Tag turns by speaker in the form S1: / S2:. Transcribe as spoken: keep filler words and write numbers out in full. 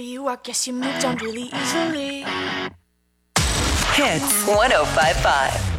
S1: you. I guess you moved on really easily.
S2: Hits ten fifty-five.